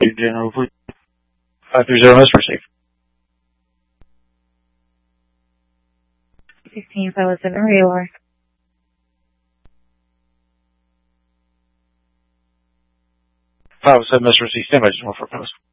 General Fleet. 530 must receive. 16507 radar. 507 must receive. Stand by, just one for post.